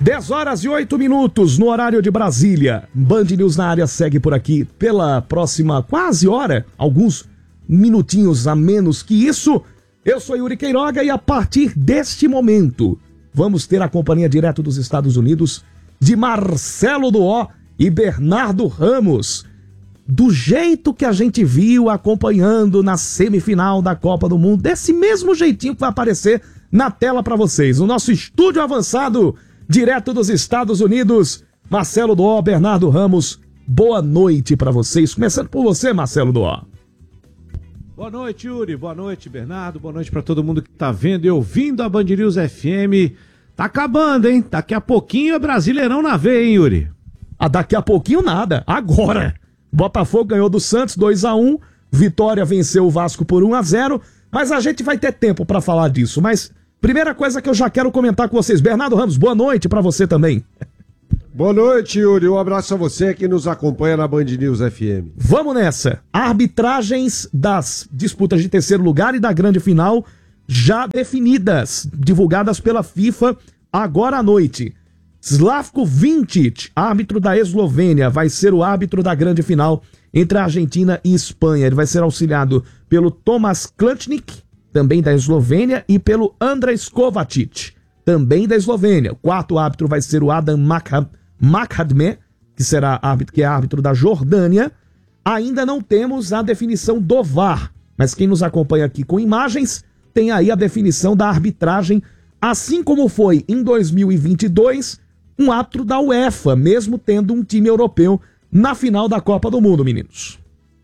10h08 no horário de Brasília. Band News na área segue por aqui pela próxima quase hora, alguns minutinhos a menos que isso. Eu sou Yuri Queiroga e a partir deste momento vamos ter a companhia direto dos Estados Unidos de Marcelo Duó e Bernardo Ramos. Do jeito que a gente viu acompanhando na semifinal da Copa do Mundo, desse mesmo jeitinho que vai aparecer na tela para vocês. O nosso estúdio avançado, direto dos Estados Unidos, Marcelo Duó, Bernardo Ramos, boa noite para vocês. Começando por você, Marcelo Duó. Boa noite, Yuri. Boa noite, Bernardo. Boa noite para todo mundo que tá vendo e ouvindo a Band News FM. Tá acabando, hein? Daqui a pouquinho é Brasileirão na veia, hein, Yuri? Daqui a pouquinho nada. Agora. Botafogo ganhou do Santos 2-1. Vitória venceu o Vasco por 1-0. Mas a gente vai ter tempo para falar disso. Mas primeira coisa que eu já quero comentar com vocês. Bernardo Ramos, boa noite para você também. Boa noite, Yuri. Um abraço a você que nos acompanha na Band News FM. Vamos nessa. Arbitragens das disputas de terceiro lugar e da grande final já definidas, divulgadas pela FIFA agora à noite. Slavko Vinčić, árbitro da Eslovênia, vai ser o árbitro da grande final entre a Argentina e Espanha. Ele vai ser auxiliado pelo Tomas Klacnik, também da Eslovênia, e pelo Andrej Kovačić, também da Eslovênia. O quarto árbitro vai ser o Adam Makhadme, que é árbitro da Jordânia. Ainda não temos a definição do VAR, mas quem nos acompanha aqui com imagens tem aí a definição da arbitragem, assim como foi em 2022 um árbitro da UEFA, mesmo tendo um time europeu na final da Copa do Mundo, meninos.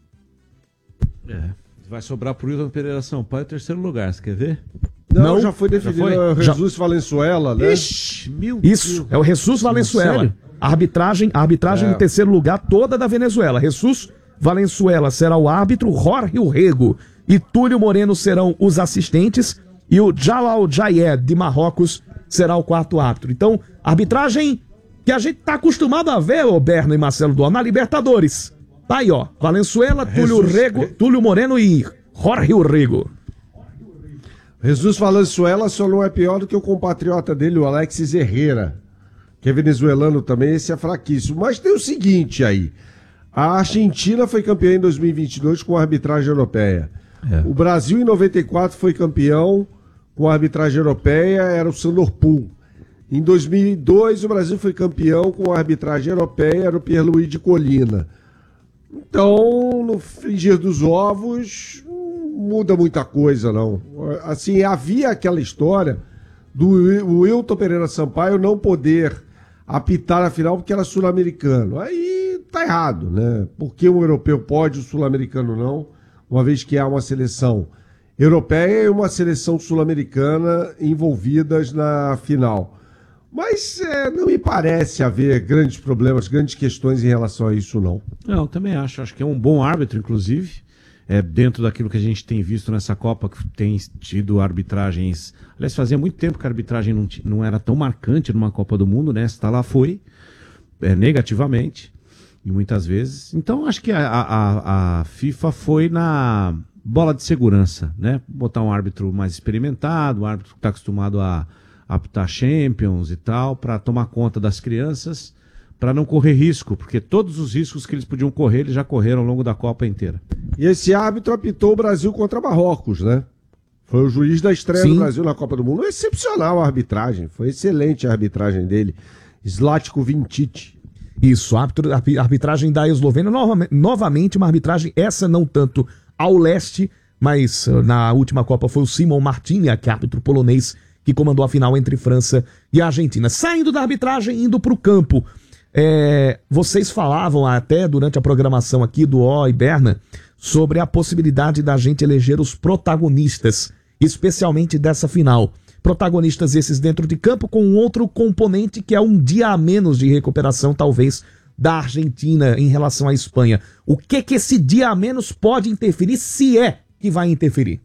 Vai sobrar pro Wilton Pereira Sampaio o terceiro lugar, você quer ver? Não, já foi definido. O Jesus Valenzuela, né? Ixi, meu Isso, Deus. é o Jesus Valenzuela. Sério? A arbitragem no terceiro lugar, toda da Venezuela. Jesus Valenzuela será o árbitro, Jorge Urrego e Túlio Moreno serão os assistentes e o Jalal Jayed de Marrocos será o quarto árbitro. Então, arbitragem que a gente tá acostumado a ver, ô Berno e Marcelo Duó, na Libertadores. Tá aí, ó, Valenzuela, Túlio Moreno e Jorge Urrego. Jesus Valenzuela só não é pior do que o compatriota dele, o Alexis Herrera, que é venezuelano também, esse é fraquíssimo. Mas tem o seguinte aí, a Argentina foi campeã em 2022 com a arbitragem europeia. O Brasil em 94 foi campeão com a arbitragem europeia, era o Sandor Pool. Em 2002 o Brasil foi campeão com a arbitragem europeia, era o Pierluigi de Colina. Então, no frigir dos ovos, não muda muita coisa, não. Assim, havia aquela história do Wilton Pereira Sampaio não poder apitar a final porque era sul-americano. Aí tá errado, né? Porque um europeu pode, o sul-americano não, uma vez que há uma seleção europeia e uma seleção sul-americana envolvidas na final. Mas não me parece haver grandes problemas, grandes questões em relação a isso, não. Não, também acho. Acho que é um bom árbitro, inclusive. Dentro daquilo que a gente tem visto nessa Copa, que tem tido arbitragens... Aliás, fazia muito tempo que a arbitragem não era tão marcante numa Copa do Mundo, né? Esta lá foi, negativamente, e muitas vezes. Então, acho que a FIFA foi na bola de segurança, né? Botar um árbitro mais experimentado, um árbitro que está acostumado a apitar Champions e tal, para tomar conta das crianças, para não correr risco, porque todos os riscos que eles podiam correr, eles já correram ao longo da Copa inteira. E esse árbitro apitou o Brasil contra Marrocos, né? Foi o juiz da estreia do Brasil na Copa do Mundo. Excepcional a arbitragem, foi excelente a arbitragem dele. Slavko Vinčić. Isso, a arbitragem da Eslovênia, novamente uma arbitragem, essa não tanto ao leste, mas na última Copa foi o Simon Martiniak, árbitro polonês, que comandou a final entre França e Argentina. Saindo da arbitragem, indo para o campo, vocês falavam até durante a programação aqui do O e Berna sobre a possibilidade da gente eleger os protagonistas, especialmente dessa final. Protagonistas esses dentro de campo com um outro componente que é um dia a menos de recuperação, talvez, da Argentina em relação à Espanha. O que esse dia a menos pode interferir, se é que vai interferir?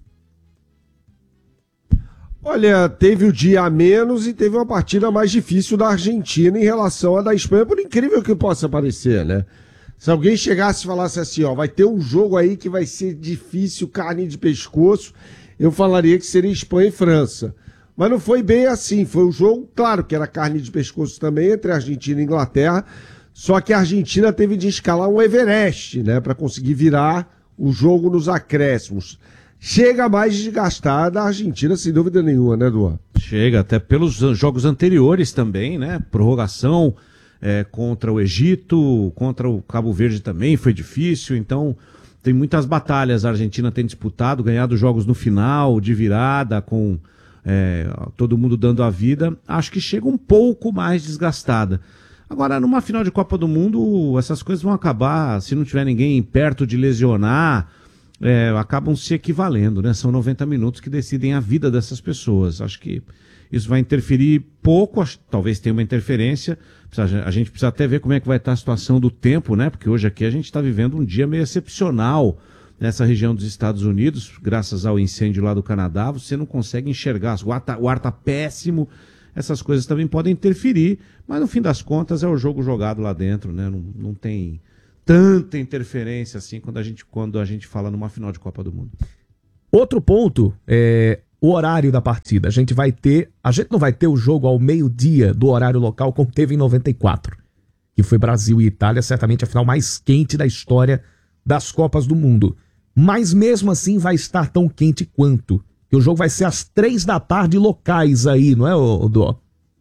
Olha, teve o dia a menos e teve uma partida mais difícil da Argentina em relação à da Espanha, por incrível que possa parecer, né? Se alguém chegasse e falasse assim, ó, vai ter um jogo aí que vai ser difícil, carne de pescoço, eu falaria que seria Espanha e França. mas não foi bem assim. Foi um jogo, claro, que era carne de pescoço também entre a Argentina e a Inglaterra, só que a Argentina teve de escalar um Everest, né, para conseguir virar o jogo nos acréscimos. Chega mais desgastada a Argentina, sem dúvida nenhuma, né, Duan? Chega, até pelos jogos anteriores também, né? Prorrogação contra o Egito, contra o Cabo Verde também foi difícil, então tem muitas batalhas a Argentina tem disputado, ganhado jogos no final, de virada, com todo mundo dando a vida. Acho que chega um pouco mais desgastada. Agora, numa final de Copa do Mundo, essas coisas vão acabar, se não tiver ninguém perto de lesionar, acabam se equivalendo, né? São 90 minutos que decidem a vida dessas pessoas. Acho que isso vai interferir pouco, talvez tenha uma interferência. A gente precisa até ver como é que vai estar a situação do tempo, né? Porque hoje aqui a gente está vivendo um dia meio excepcional nessa região dos Estados Unidos, graças ao incêndio lá do Canadá. Você não consegue enxergar, o ar está péssimo. Essas coisas também podem interferir, mas no fim das contas é o jogo jogado lá dentro, né? Não tem tanta interferência assim quando a gente fala numa final de Copa do Mundo. Outro ponto é o horário da partida. A gente não vai ter o jogo ao meio-dia do horário local como teve em 94, que foi Brasil e Itália, certamente a final mais quente da história das Copas do Mundo. Mas mesmo assim vai estar tão quente quanto, que o jogo vai ser às 3 da tarde locais aí, não é, Dó?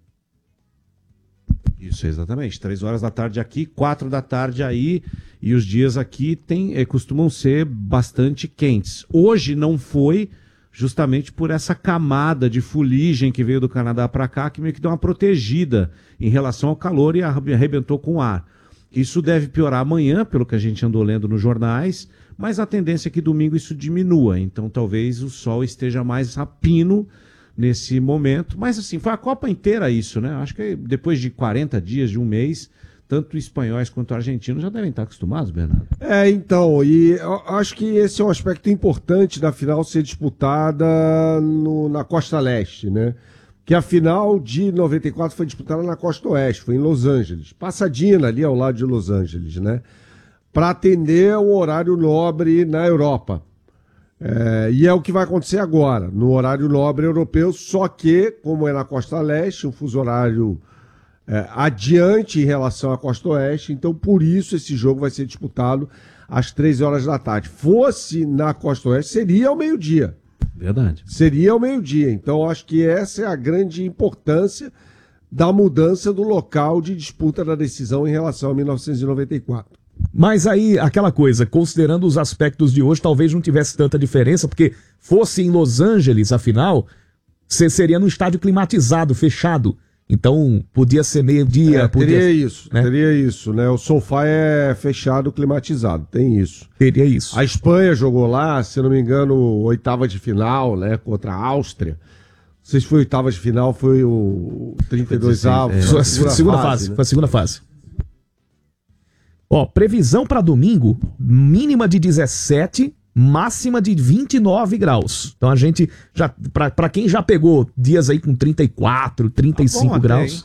Isso, exatamente. 3 horas da tarde aqui, 4 da tarde aí, e os dias aqui costumam ser bastante quentes. Hoje não foi, justamente por essa camada de fuligem que veio do Canadá para cá, que meio que deu uma protegida em relação ao calor e arrebentou com o ar. Isso deve piorar amanhã, pelo que a gente andou lendo nos jornais, mas a tendência é que domingo isso diminua. Então talvez o sol esteja mais a pino nesse momento. Mas assim, foi a Copa inteira isso, né? Acho que depois de 40 dias, de um mês, tanto espanhóis quanto argentinos já devem estar acostumados, Bernardo. Então, e eu acho que esse é um aspecto importante da final ser disputada na Costa Leste, né? Que a final de 94 foi disputada na Costa Oeste, foi em Los Angeles. Pasadena, ali ao lado de Los Angeles, né? Para atender o horário nobre na Europa. E é o que vai acontecer agora, no horário nobre europeu, só que, como é na Costa Leste, um fuso horário adiante em relação à Costa Oeste, então por isso esse jogo vai ser disputado às 3 horas da tarde. Fosse na Costa Oeste, seria ao meio-dia. Verdade. Seria ao meio-dia. Então acho que essa é a grande importância da mudança do local de disputa da decisão em relação a 1994. Mas aí, aquela coisa, considerando os aspectos de hoje, talvez não tivesse tanta diferença, porque fosse em Los Angeles, afinal, você seria num estádio climatizado, fechado. Então, podia ser meio-dia. Teria isso, né? O sofá é fechado, climatizado, tem isso. Teria isso. A Espanha jogou lá, se não me engano, oitava de final, né? Contra a Áustria. Não sei se foi oitava de final, foi o 32 avos. Foi a segunda fase, né? Foi a segunda fase. Ó, previsão para domingo, mínima de 17, máxima de 29 graus. Então a gente já, para quem já pegou dias aí com 34, 35 graus.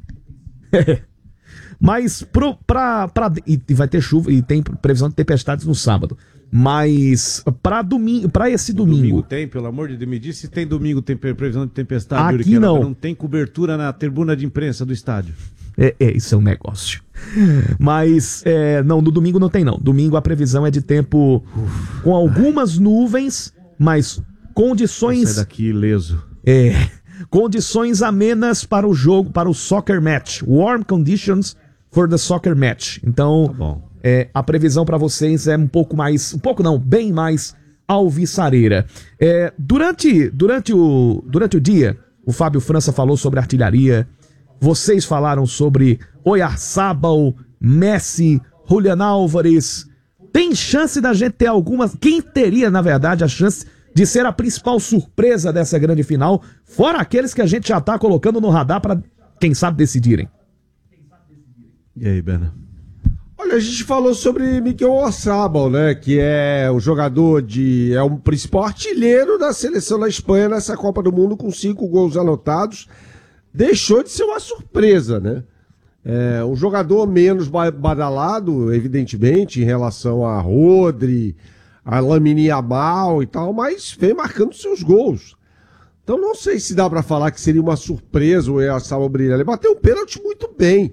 Mas e vai ter chuva e tem previsão de tempestades no sábado. Mas para esse domingo tem, pelo amor de Deus, me diz se tem domingo, tem previsão de tempestade. Aqui não tem cobertura na tribuna de imprensa do estádio. Isso é um negócio. Mas, não, no domingo não tem não. Domingo a previsão é de tempo com algumas nuvens, mas condições... Sai daqui ileso. Condições amenas para o jogo, para o soccer match. Warm conditions for the soccer match. Então, tá bom. A previsão para vocês é bem mais alviçareira. Durante o dia, o Fábio França falou sobre artilharia. Vocês falaram sobre Oyarzabal, Messi, Julián Álvares. Tem chance da gente ter algumas... Quem teria, na verdade, a chance de ser a principal surpresa dessa grande final, fora aqueles que a gente já tá colocando no radar para, quem sabe, decidirem? E aí, Bena? Olha, a gente falou sobre Mikel Oyarzabal, né? Que é um jogador é um principal artilheiro da seleção da Espanha nessa Copa do Mundo, com 5 gols anotados. Deixou de ser uma surpresa, né? Um jogador menos badalado, evidentemente, em relação a Rodri, a Lamine Yamal e tal, mas vem marcando seus gols. Então não sei se dá para falar que seria uma surpresa o Oyarzabal brilhar. Ele bateu um pênalti muito bem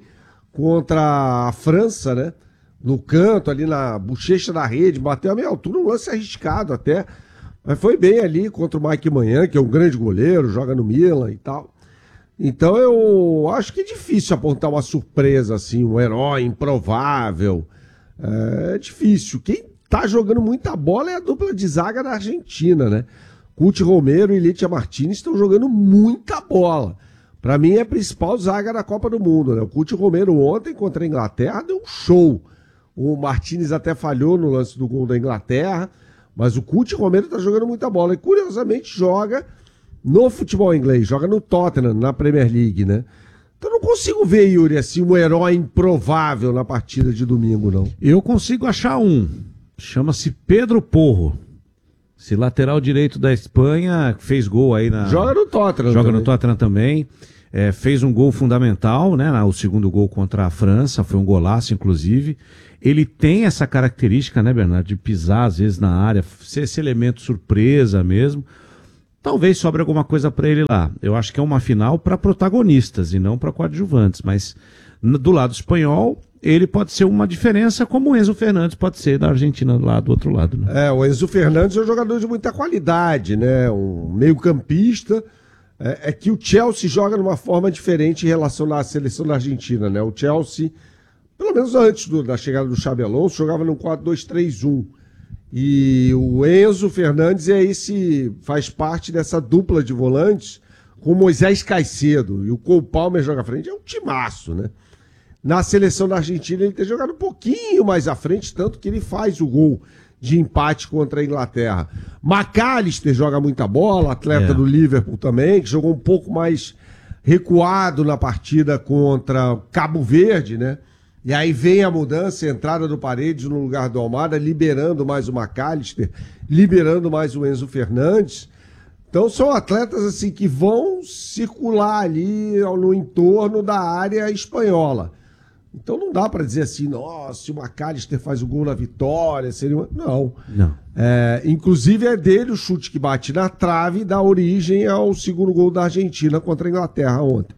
contra a França, né? No canto, ali na bochecha da rede, bateu a meia altura, um lance arriscado até. Mas foi bem ali contra o Mike Maignan, que é um grande goleiro, joga no Milan e tal. Então eu acho que é difícil apontar uma surpresa, assim, um herói improvável. É difícil. Quem tá jogando muita bola é a dupla de zaga da Argentina, né? Cuti Romero e Licha Martinez estão jogando muita bola. Para mim é a principal zaga da Copa do Mundo, né? O Cuti Romero ontem contra a Inglaterra deu um show. O Martinez até falhou no lance do gol da Inglaterra, mas o Cuti Romero tá jogando muita bola. E curiosamente joga no futebol inglês, joga no Tottenham, na Premier League, né? Então não consigo ver, Yuri, assim, um herói improvável na partida de domingo, não. Eu consigo achar um. Chama-se Pedro Porro. Esse lateral direito da Espanha, fez gol aí na... Joga no Tottenham. Joga também. no Tottenham também. Fez um gol fundamental, né? O segundo gol contra a França, foi um golaço, inclusive. Ele tem essa característica, né, Bernardo, de pisar às vezes na área, ser esse elemento surpresa mesmo. Talvez sobre alguma coisa para ele lá. Eu acho que é uma final para protagonistas e não para coadjuvantes, mas do lado espanhol, ele pode ser uma diferença, como o Enzo Fernandes pode ser da Argentina lá do outro lado, né? O Enzo Fernandes é um jogador de muita qualidade, né? Um meio-campista. É que o Chelsea joga de uma forma diferente em relação à seleção da Argentina, né? O Chelsea, pelo menos antes da chegada do Xabi Alonso, jogava no 4-2-3-1. E o Enzo Fernandes faz parte dessa dupla de volantes com o Moisés Caicedo. E o Cole Palmer joga à frente, é um timaço, né? Na seleção da Argentina ele tem jogado um pouquinho mais à frente, tanto que ele faz o gol de empate contra a Inglaterra. McAllister joga muita bola, atleta do Liverpool também, que jogou um pouco mais recuado na partida contra Cabo Verde, né? E aí vem a mudança, a entrada do Paredes no lugar do Almada, liberando mais o McAllister, liberando mais o Enzo Fernandes. Então são atletas assim que vão circular ali no entorno da área espanhola. Então não dá para dizer assim, nossa, se o McAllister faz o gol na vitória, seria uma... Não. Inclusive é dele o chute que bate na trave e dá origem ao segundo gol da Argentina contra a Inglaterra ontem.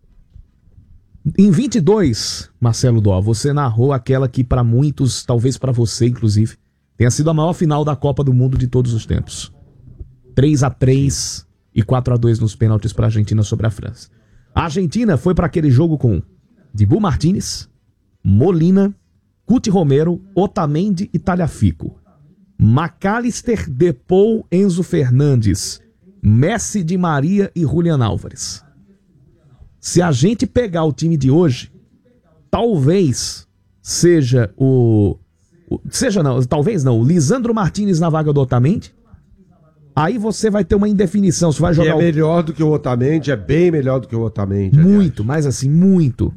Em 22, Marcelo Dó, você narrou aquela que para muitos, talvez para você inclusive, tenha sido a maior final da Copa do Mundo de todos os tempos. 3-3 e 4-2 nos pênaltis para a Argentina sobre a França. A Argentina foi para aquele jogo com Dibu Martínez, Molina, Cuti Romero, Otamendi e Tagliafico. McAllister, Depou, Enzo Fernandes, Messi, Di Maria e Julián Álvares. Se a gente pegar o time de hoje, talvez seja o Lisandro Martínez na vaga do Otamendi. Aí você vai ter uma indefinição, se vai jogar melhor do que o Otamendi, é bem melhor do que o Otamendi. Muito, mas assim, muito.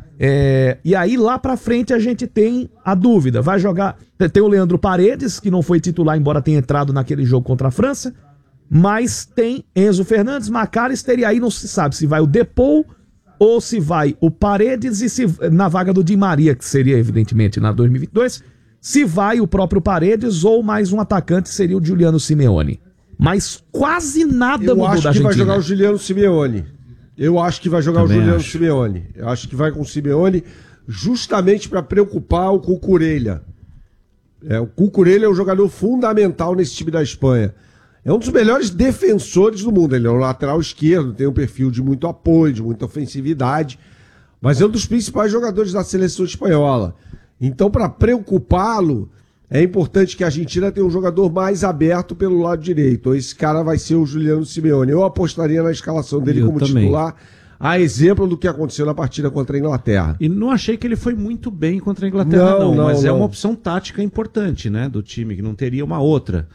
E aí lá pra frente a gente tem a dúvida, vai jogar, tem o Leandro Paredes, que não foi titular, embora tenha entrado naquele jogo contra a França, mas tem Enzo Fernandes, McAllister, e aí não se sabe se vai o Depou ou se vai o Paredes, e se na vaga do Di Maria, que seria evidentemente na 2022, se vai o próprio Paredes ou mais um atacante, seria o Giuliano Simeone. Mas quase nada mudou da Argentina. Eu acho que vai jogar o Giuliano Simeone. Eu acho que vai jogar o Giuliano Simeone. Eu acho que vai com o Simeone justamente para preocupar o Cucurella. O Cucurella é um jogador fundamental nesse time da Espanha. É um dos melhores defensores do mundo. Ele é um lateral esquerdo, tem um perfil de muito apoio, de muita ofensividade, mas é um dos principais jogadores da seleção espanhola. Então, para preocupá-lo, é importante que a Argentina tenha um jogador mais aberto pelo lado direito. Esse cara vai ser o Giuliano Simeone. Eu apostaria na escalação dele como titular, a exemplo do que aconteceu na partida contra a Inglaterra. E não achei que ele foi muito bem contra a Inglaterra, não, mas é uma opção tática importante, né, do time, que não teria uma outra.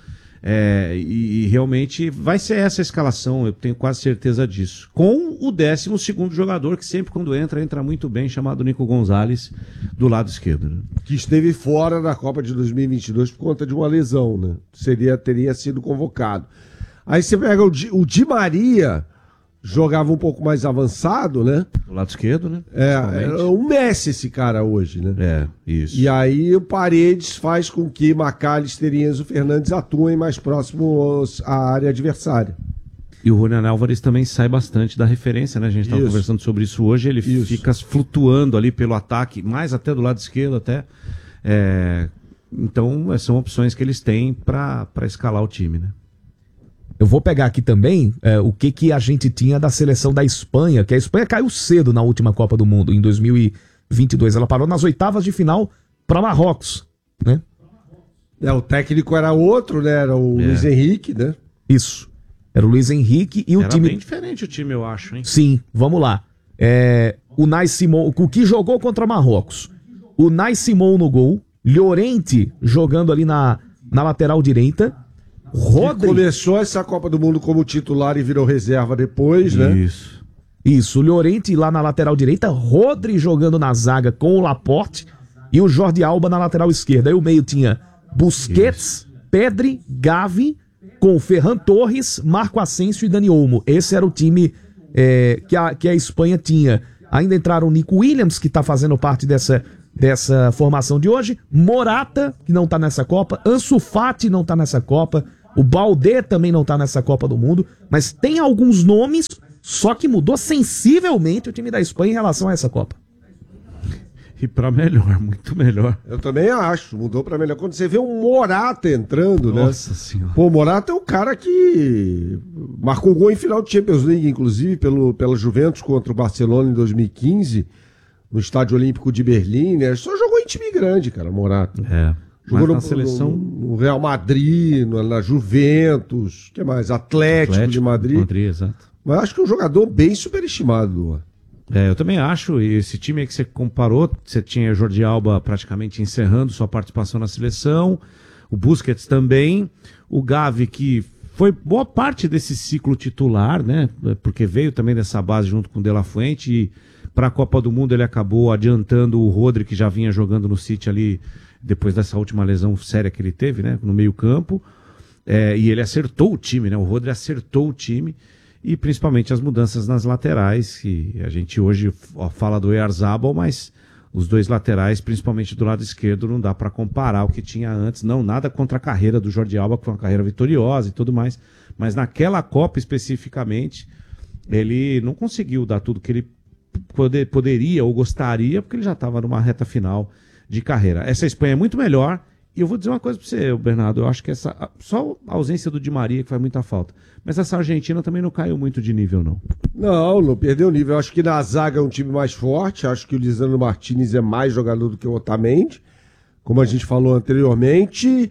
E realmente vai ser essa a escalação, eu tenho quase certeza disso. Com o 12º jogador, que sempre quando entra muito bem, chamado Nico Gonzalez, do lado esquerdo. Né? Que esteve fora da Copa de 2022 por conta de uma lesão, né? Teria sido convocado. Aí você pega o Di Maria, jogava um pouco mais avançado, né? Do lado esquerdo, né? É um Messi esse cara hoje, né? Isso. E aí o Paredes faz com que McAllister e Enzo Fernandes atuem mais próximos à área adversária. E o Julián Álvares também sai bastante da referência, né? A gente estava conversando sobre isso hoje. Ele fica flutuando ali pelo ataque, mais até do lado esquerdo até. Então, são opções que eles têm para escalar o time, né? Eu vou pegar aqui também o que a gente tinha da seleção da Espanha, que a Espanha caiu cedo na última Copa do Mundo, em 2022. Ela parou nas oitavas de final para Marrocos, né? O técnico era outro, né? Era o Luiz Henrique, né? Isso. Era o Luiz Henrique e o time... Era bem diferente o time, eu acho, hein? Sim, vamos lá. O Unai Simon, o que jogou contra Marrocos. O Unai Simon no gol, Llorente jogando ali na lateral direita. Rodri começou essa Copa do Mundo como titular e virou reserva depois, né? Isso, o Llorente lá na lateral direita, Rodri jogando na zaga com o Laporte e o Jordi Alba na lateral esquerda. Aí o meio tinha Busquets, Pedri, Gavi, com Ferran Torres, Marco Asensio e Dani Olmo. Esse era o time que a Espanha tinha. Ainda entraram o Nico Williams, que está fazendo parte dessa formação de hoje, Morata, que não está nessa Copa, Ansu Fati não está nessa Copa, o Baldé também não tá nessa Copa do Mundo, mas tem alguns nomes, só que mudou sensivelmente o time da Espanha em relação a essa Copa. E pra melhor, muito melhor. Eu também acho, mudou pra melhor. Quando você vê um Morata entrando, né? Nossa senhora. Pô, o Morata é o cara que marcou gol em final de Champions League, inclusive, pela Juventus contra o Barcelona em 2015, no Estádio Olímpico de Berlim, né? Só jogou em time grande, cara, Morata. Jogou na seleção... no Real Madrid, na Juventus, o que mais? Atlético de Madrid. Exato. Mas acho que é um jogador bem superestimado, Luan. Eu também acho, e esse time aí que você comparou, você tinha Jordi Alba praticamente encerrando sua participação na seleção, o Busquets também, o Gavi, que foi boa parte desse ciclo titular, né? Porque veio também dessa base junto com o De La Fuente, e para a Copa do Mundo ele acabou adiantando o Rodri, que já vinha jogando no City ali, depois dessa última lesão séria que ele teve, né? No meio campo, e ele acertou o time, né? O Rodri acertou o time, e principalmente as mudanças nas laterais, que a gente hoje fala do Oyarzabal, mas os dois laterais, principalmente do lado esquerdo, não dá para comparar o que tinha antes. Não, nada contra a carreira do Jordi Alba, que foi uma carreira vitoriosa e tudo mais, mas naquela Copa especificamente, ele não conseguiu dar tudo que ele poderia ou gostaria, porque ele já estava numa reta final de carreira. Essa Espanha é muito melhor, e eu vou dizer uma coisa para você, Bernardo, eu acho que só a ausência do Di Maria que faz muita falta. Mas essa Argentina também não caiu muito de nível, não. Não perdeu nível. Eu acho que na zaga é um time mais forte. Acho que o Lisandro Martinez é mais jogador do que o Otamendi, como a gente falou anteriormente.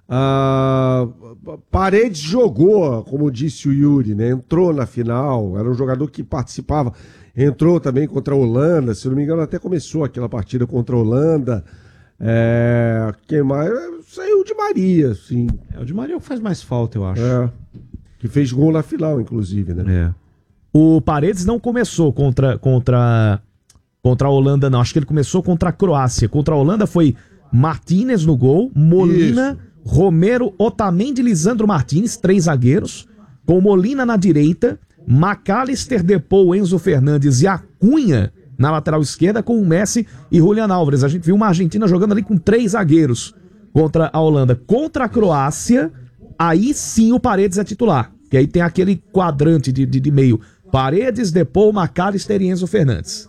Paredes jogou, como disse o Yuri, né? Entrou na final, era um jogador que participava. Entrou também contra a Holanda, se não me engano até começou aquela partida contra a Holanda. Quem mais? Saiu o Di Maria, sim. O Di Maria faz mais falta, eu acho. Que fez gol na final, inclusive, né? O Paredes não começou contra a Holanda, não. Acho que ele começou contra a Croácia. Contra a Holanda foi Martínez no gol, Molina, Romero, Otamendi, Lisandro Martínez, 3 zagueiros, com Molina na direita, McAllister, Depou, Enzo Fernandes e Acunha na lateral esquerda, com o Messi e Julián Álvares. A gente viu uma Argentina jogando ali com 3 zagueiros contra a Holanda. Contra a Croácia, aí sim o Paredes é titular, que aí tem aquele quadrante de meio: Paredes, Depou, McAllister e Enzo Fernandes.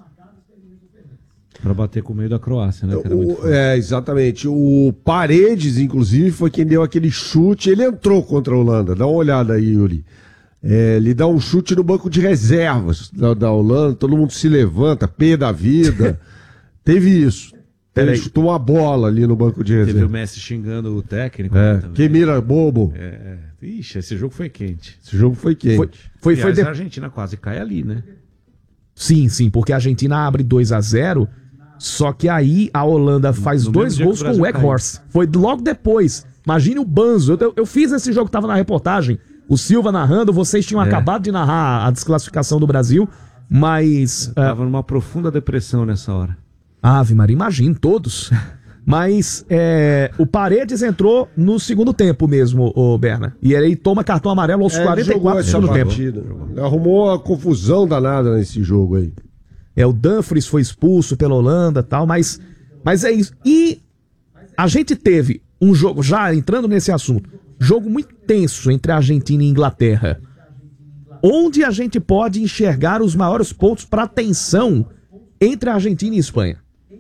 Para bater com o meio da Croácia, né? Exatamente. O Paredes, inclusive, foi quem deu aquele chute. Ele entrou contra a Holanda. Dá uma olhada aí, Yuri. Ele dá um chute no banco de reservas da Holanda. Todo mundo se levanta, pé da vida. Teve isso. Ele chutou uma bola ali no banco de reserva. Teve o Messi xingando o técnico. Que mira bobo. Ixi, esse jogo foi quente. Foi a Argentina quase cai ali, né? Sim, porque a Argentina abre 2-0, só que aí a Holanda faz 2 gols com o Weghorst. Foi logo depois. Imagine o Banzo. Eu fiz esse jogo, tava na reportagem, o Silva narrando, vocês tinham acabado de narrar a desclassificação do Brasil, mas... Tava numa profunda depressão nessa hora. Ave Maria, imagino, todos. Mas o Paredes entrou no segundo tempo mesmo, o Berna. E ele toma cartão amarelo aos 44 do segundo tempo. Ele arrumou uma confusão danada nesse jogo aí. O Dumfries foi expulso pela Holanda e tal, mas é isso. E a gente teve um jogo, já entrando nesse assunto, jogo muito tenso entre a Argentina e a Inglaterra, onde a gente pode enxergar os maiores pontos para tensão entre a Argentina e a Espanha?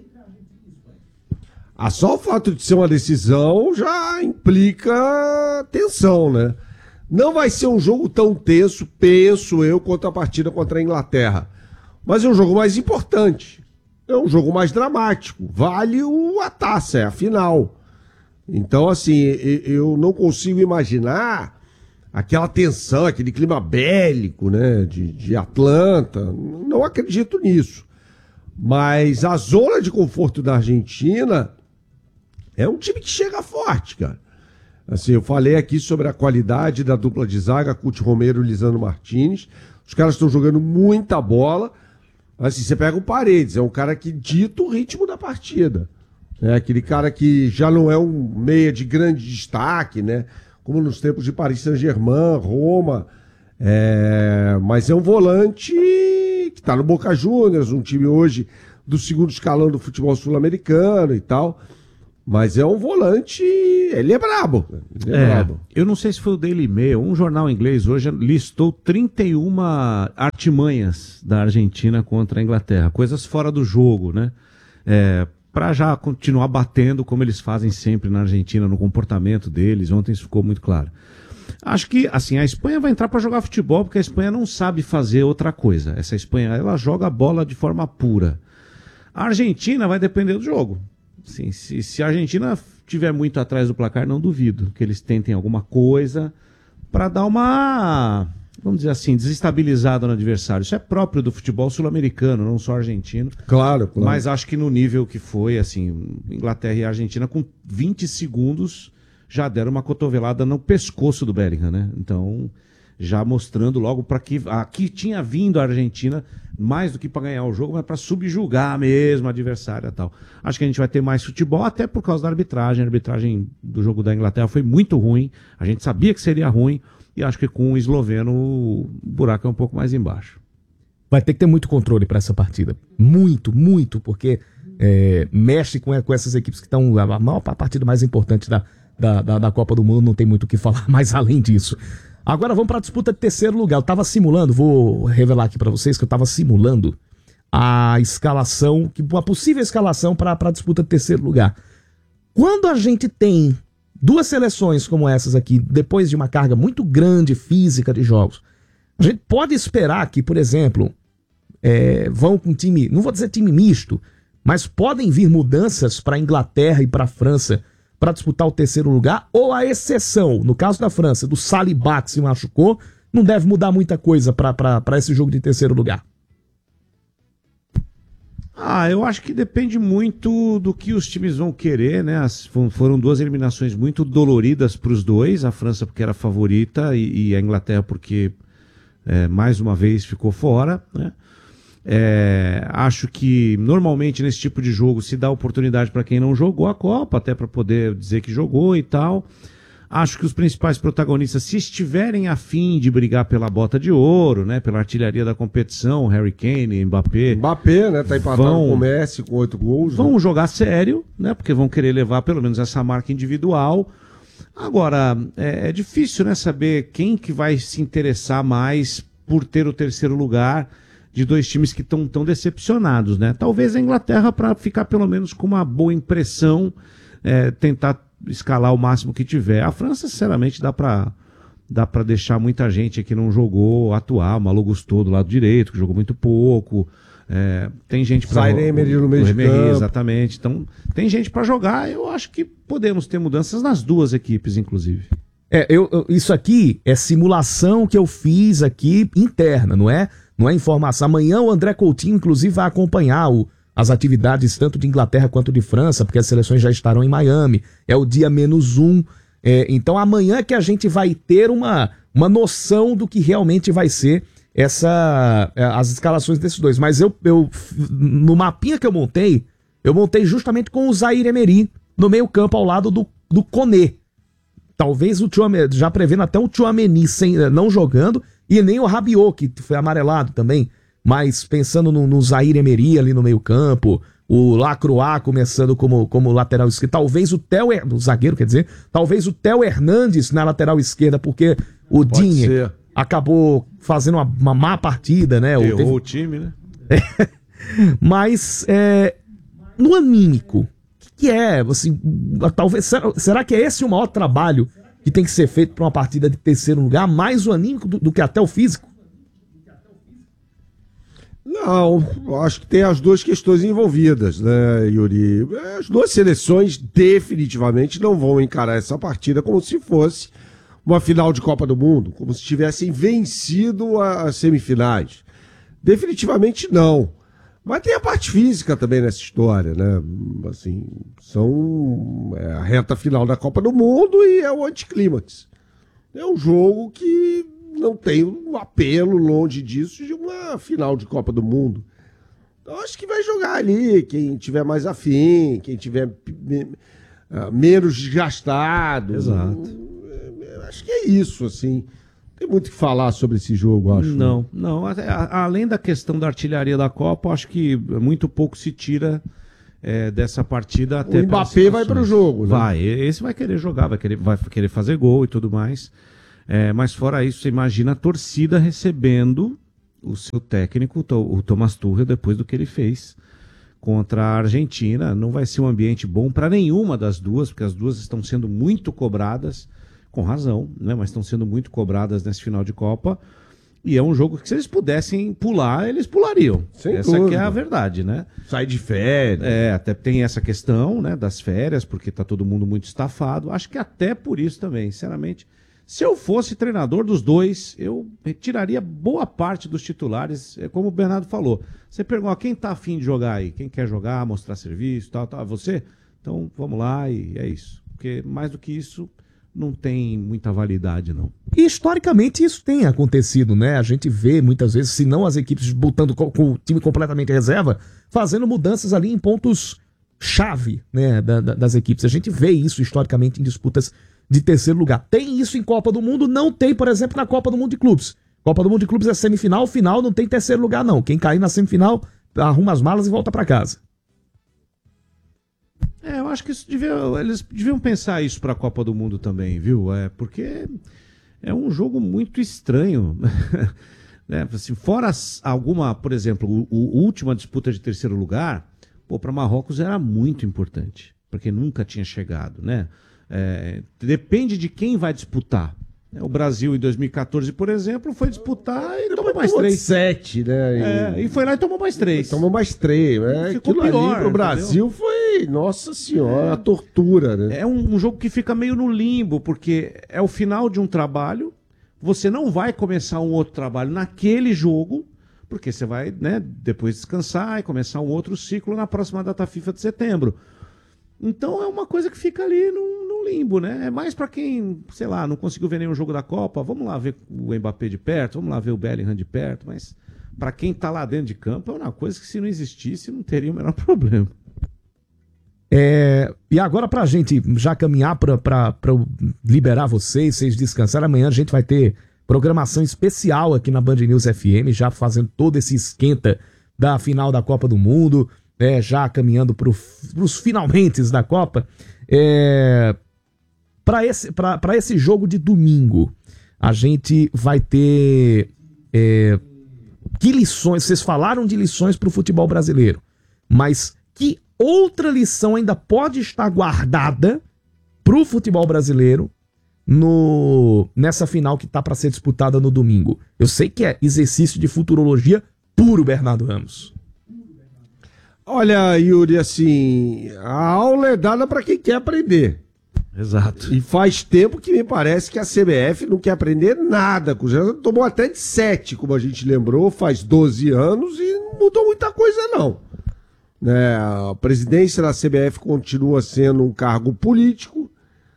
Só o fato de ser uma decisão já implica tensão, né? Não vai ser um jogo tão tenso, penso eu, quanto a partida contra a Inglaterra. Mas é um jogo mais importante. É um jogo mais dramático. Vale a taça, é a final. Então, assim, eu não consigo imaginar aquela tensão, aquele clima bélico, né, de Atlanta. Não acredito nisso. Mas a zona de conforto da Argentina é um time que chega forte, cara. Assim, eu falei aqui sobre a qualidade da dupla de zaga, Cuti Romero e Lisandro Martinez. Os caras estão jogando muita bola. Assim, você pega o Paredes, é um cara que dita o ritmo da partida. É aquele cara que já não é um meia de grande destaque, né? Como nos tempos de Paris Saint-Germain, Roma. Mas é um volante que está no Boca Juniors, um time hoje do segundo escalão do futebol sul-americano e tal. Mas é um volante, ele é brabo. Brabo. Eu não sei se foi o Daily Mail, um jornal inglês hoje listou 31 artimanhas da Argentina contra a Inglaterra, coisas fora do jogo, né? Para já continuar batendo como eles fazem sempre na Argentina, no comportamento deles. Ontem isso ficou muito claro. Acho que, assim, a Espanha vai entrar para jogar futebol, porque a Espanha não sabe fazer outra coisa. Essa Espanha, ela joga a bola de forma pura. A Argentina vai depender do jogo. Assim, se a Argentina estiver muito atrás do placar, não duvido que eles tentem alguma coisa para dar uma, vamos dizer assim, desestabilizada no adversário. Isso é próprio do futebol sul-americano, não só argentino. Claro. Mas acho que no nível que foi, assim, Inglaterra e Argentina, com 20 segundos, já deram uma cotovelada no pescoço do Bellingham, né? Então, já mostrando logo para que aqui tinha vindo a Argentina mais do que para ganhar o jogo, mas para subjugar mesmo a adversária e tal. Acho que a gente vai ter mais futebol, até por causa da arbitragem. A arbitragem do jogo da Inglaterra foi muito ruim. A gente sabia que seria ruim e acho que com o esloveno o buraco é um pouco mais embaixo. Vai ter que ter muito controle para essa partida. Muito, porque mexe com essas equipes que estão... A maior partida mais importante da Copa do Mundo, não tem muito o que falar mais além disso. Agora vamos para a disputa de terceiro lugar. Eu estava simulando, vou revelar aqui para vocês que eu estava simulando a escalação, uma possível escalação para a disputa de terceiro lugar. Quando a gente tem duas seleções como essas aqui, depois de uma carga muito grande física de jogos, a gente pode esperar que, por exemplo, vão com time, não vou dizer time misto, mas podem vir mudanças para a Inglaterra e para a França para disputar o terceiro lugar, ou a exceção, no caso da França, do Saliba que se machucou, não deve mudar muita coisa para esse jogo de terceiro lugar? Eu acho que depende muito do que os times vão querer, né? Foram duas eliminações muito doloridas para os dois, a França porque era favorita e a Inglaterra porque mais uma vez ficou fora, né? Acho que normalmente nesse tipo de jogo se dá oportunidade para quem não jogou a Copa, até para poder dizer que jogou e tal. Acho que os principais protagonistas, se estiverem a fim de brigar pela bota de ouro, né, pela artilharia da competição, Harry Kane, Mbappé, né, tá empatado com o Messi com 8 gols. Vão jogar sério, né, porque vão querer levar pelo menos essa marca individual. Agora, é difícil, né, saber quem que vai se interessar mais por ter o terceiro lugar de dois times que estão tão decepcionados, né? Talvez a Inglaterra, para ficar pelo menos com uma boa impressão, tentar escalar o máximo que tiver. A França, sinceramente, dá para deixar muita gente que não jogou atuar. O Malo Gusto do lado direito, que jogou muito pouco. Tem gente para... Zaire Emery no meio de campo. Exatamente. Então, tem gente para jogar. Eu acho que podemos ter mudanças nas duas equipes, inclusive. Isso aqui é simulação que eu fiz aqui interna, não é informação. Amanhã o André Coutinho, inclusive, vai acompanhar as atividades tanto de Inglaterra quanto de França, porque as seleções já estarão em Miami. É o dia -1. Então amanhã é que a gente vai ter uma noção do que realmente vai ser as escalações desses dois. Mas eu no mapinha que eu montei justamente com o Zaire Emery no meio campo ao lado do Koné. Talvez já prevendo até o Tchouaméni não jogando, e nem o Rabiot, que foi amarelado também, mas pensando no Zaire Emery ali no meio campo, o Lacroix começando como lateral esquerdo, talvez o zagueiro, quer dizer, talvez o Theo Hernandes na lateral esquerda, porque o Digne acabou fazendo uma má partida, né? Errou o time, né? Mas no anímico, o que é? Assim, talvez, será que é esse o maior trabalho que tem que ser feito para uma partida de terceiro lugar, mais o anímico do que até o físico? Não, acho que tem as duas questões envolvidas, né, Yuri? As duas seleções definitivamente não vão encarar essa partida como se fosse uma final de Copa do Mundo, como se tivessem vencido as semifinais. Definitivamente não. Mas tem a parte física também nessa história, né? Assim, a reta final da Copa do Mundo e é o anticlímax. É um jogo que não tem um apelo longe disso de uma final de Copa do Mundo. Então acho que vai jogar ali quem tiver mais afim, quem tiver menos desgastado. Exato. Acho que é isso, assim. Tem muito o que falar sobre esse jogo, acho. Não. Além da questão da artilharia da Copa, acho que muito pouco se tira dessa partida. Até o Mbappé vai para o jogo, né? Vai, esse vai querer jogar, vai querer fazer gol e tudo mais. Mas fora isso, você imagina a torcida recebendo o seu técnico, o Thomas Tuchel, depois do que ele fez contra a Argentina. Não vai ser um ambiente bom para nenhuma das duas, porque as duas estão sendo muito cobradas, com razão, né? Mas estão sendo muito cobradas nesse final de Copa. E é um jogo que, se eles pudessem pular, eles pulariam. Sem essa dúvida. que é a verdade, né? Sai de férias. Até tem essa questão, né, das férias, porque tá todo mundo muito estafado. Acho que até por isso também, sinceramente. Se eu fosse treinador dos dois, eu retiraria boa parte dos titulares, como o Bernardo falou. Você pergunta, quem tá afim de jogar aí? Quem quer jogar, mostrar serviço, tal. Você? Então, vamos lá e é isso. Porque mais do que isso, não tem muita validade, não. E historicamente isso tem acontecido, né? A gente vê muitas vezes, se não as equipes botando com o time completamente reserva, fazendo mudanças ali em pontos-chave, né, das equipes. A gente vê isso historicamente em disputas de terceiro lugar. Tem isso em Copa do Mundo? Não tem, por exemplo, na Copa do Mundo de Clubes. Copa do Mundo de Clubes é semifinal, final, não tem terceiro lugar, não. Quem cair na semifinal arruma as malas e volta para casa. Eu acho que eles deviam pensar isso para a Copa do Mundo também, viu? Porque é um jogo muito estranho. Né? Assim, fora alguma, por exemplo, a última disputa de terceiro lugar, para Marrocos era muito importante, porque nunca tinha chegado, né? Depende de quem vai disputar. O Brasil, em 2014, por exemplo, foi disputar e tomou mais 3. 7, né? E foi lá e tomou mais 3. Tomou mais 3. Ficou Aquilo pior, ali pro Brasil, entendeu? foi, nossa senhora, a tortura, né? É um jogo que fica meio no limbo, porque é o final de um trabalho, você não vai começar um outro trabalho naquele jogo, porque você vai, né, depois descansar e começar um outro ciclo na próxima data FIFA de setembro. Então é uma coisa que fica ali no limbo, né? É mais para quem, sei lá, não conseguiu ver nenhum jogo da Copa, vamos lá ver o Mbappé de perto, vamos lá ver o Bellingham de perto, mas para quem tá lá dentro de campo é uma coisa que, se não existisse, não teria o menor problema. E agora, pra gente já caminhar pra liberar vocês descansarem, amanhã a gente vai ter programação especial aqui na Band News FM, já fazendo todo esse esquenta da final da Copa do Mundo, já caminhando pros finalmentes da Copa. Para esse jogo de domingo, a gente vai ter que lições? Vocês falaram de lições para o futebol brasileiro, mas que outra lição ainda pode estar guardada para o futebol brasileiro nessa final que está para ser disputada no domingo? Eu sei que é exercício de futurologia puro, Bernardo Ramos. Olha, Yuri, assim, a aula é dada para quem quer aprender. Exato. E faz tempo que me parece que a CBF não quer aprender nada. Já tomou até de 7, como a gente lembrou, faz 12 anos e não mudou muita coisa, não. A presidência da CBF continua sendo um cargo político.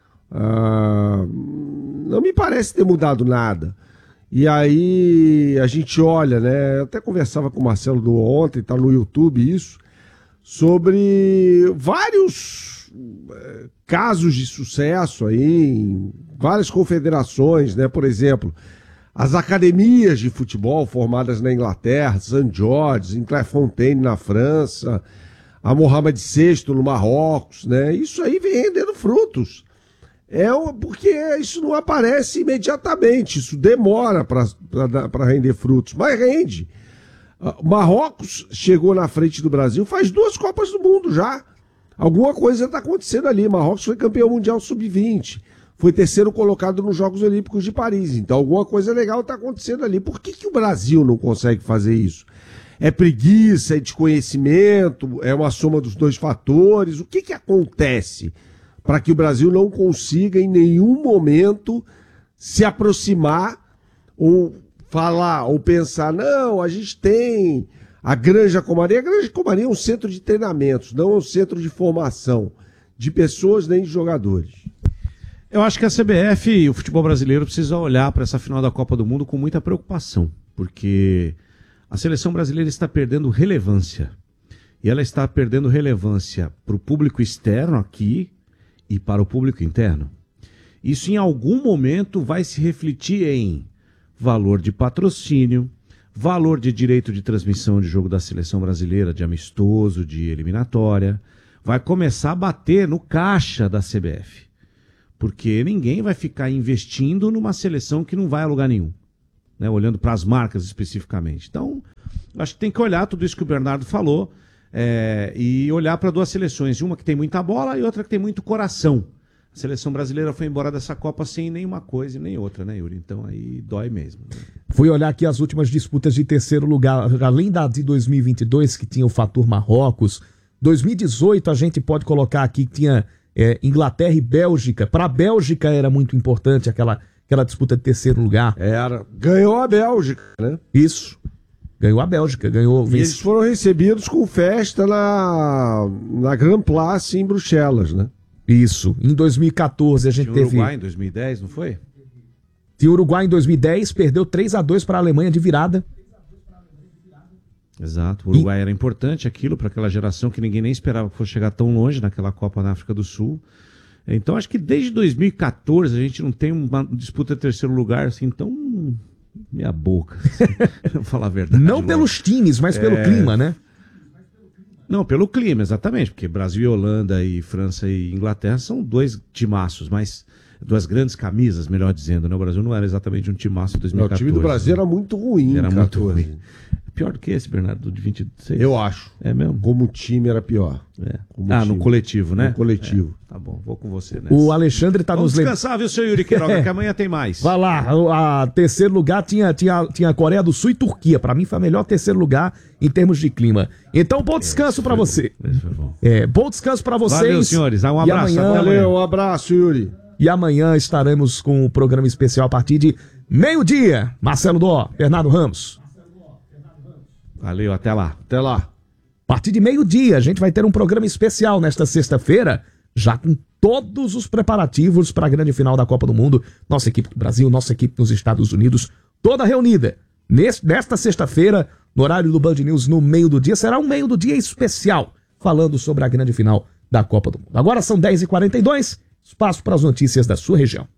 Não me parece ter mudado nada. E aí a gente olha, né? Eu até conversava com o Marcelo do ontem, tá no YouTube isso, sobre vários casos de sucesso aí em várias confederações, né? Por exemplo, as academias de futebol formadas na Inglaterra, St. George, em Clairefontaine na França, a Mohamed VI no Marrocos, né? Isso aí vem rendendo frutos. Porque isso não aparece imediatamente, isso demora para render frutos, mas rende. Marrocos chegou na frente do Brasil, faz 2 Copas do Mundo já. Alguma coisa está acontecendo ali. Marrocos foi campeão mundial sub-20, foi 3º colocado nos Jogos Olímpicos de Paris. Então alguma coisa legal está acontecendo ali. Por que o Brasil não consegue fazer isso? É preguiça, é desconhecimento, é uma soma dos 2 fatores? O que acontece para que o Brasil não consiga em nenhum momento se aproximar ou falar ou pensar, não, a gente tem a Granja Comari. A Granja Comari é um centro de treinamentos, não é um centro de formação de pessoas nem de jogadores. Eu acho que a CBF e o futebol brasileiro precisam olhar para essa final da Copa do Mundo com muita preocupação, porque a seleção brasileira está perdendo relevância. E ela está perdendo relevância para o público externo aqui e para o público interno. Isso em algum momento vai se refletir em valor de patrocínio, valor de direito de transmissão de jogo da seleção brasileira, de amistoso, de eliminatória. Vai começar a bater no caixa da CBF. Porque ninguém vai ficar investindo numa seleção que não vai a lugar nenhum, né? Olhando para as marcas especificamente. Então, acho que tem que olhar tudo isso que o Bernardo falou e olhar para 2 seleções. Uma que tem muita bola e outra que tem muito coração. A seleção brasileira foi embora dessa Copa sem nenhuma coisa e nem outra, né, Yuri? Então aí dói mesmo. Né? Fui olhar aqui as últimas disputas de 3º lugar, além da de 2022, que tinha o fator Marrocos. 2018 a gente pode colocar aqui que tinha Inglaterra e Bélgica. Para a Bélgica era muito importante aquela disputa de 3º lugar. Ganhou a Bélgica, né? Isso. Ganhou a Bélgica, ganhou. E eles foram recebidos com festa na Grand Place em Bruxelas, né? Isso. Em 2014 a gente teve... Uruguai em 2010, não foi? Tinha o Uruguai em 2010, perdeu 3-2 para a Alemanha de virada. Exato. O Uruguai era importante aquilo para aquela geração que ninguém nem esperava que fosse chegar tão longe naquela Copa na África do Sul. Então acho que desde 2014 a gente não tem uma disputa de 3º lugar assim tão... Minha boca. Vou falar a verdade. Não pelos times, mas pelo clima, né? Não, pelo clima, exatamente, porque Brasil e Holanda e França e Inglaterra são 2 timaços, mas 2 grandes camisas, melhor dizendo, né? O Brasil não era exatamente um timaço em 2014. Não, o time do Brasil era muito ruim. Era muito ruim. Pior do que esse, Bernardo, de 26? Eu acho. É mesmo? Como time era pior. No coletivo, né? No coletivo. Tá bom, vou com você nessa. O Alexandre tá Vamos nos lembrando. descansar, viu, seu Yuri Queiroga, que amanhã tem mais. Vai lá, a 3º lugar tinha Coreia do Sul e Turquia. Pra mim foi a melhor 3º lugar em termos de clima. Então, bom descanso pra você. Bom descanso pra vocês. Valeu, senhores. Um abraço. Valeu, um abraço, Yuri. E amanhã estaremos com o programa especial a partir de 12h. Marcelo Dó, Bernardo Ramos. Valeu, até lá. Até lá. A partir de 12h, a gente vai ter um programa especial nesta sexta-feira, já com todos os preparativos para a grande final da Copa do Mundo. Nossa equipe do Brasil, nossa equipe nos Estados Unidos, toda reunida. Nesta sexta-feira, no horário do Band News, no meio do dia, será um meio do dia especial, falando sobre a grande final da Copa do Mundo. Agora são 10h42, espaço para as notícias da sua região.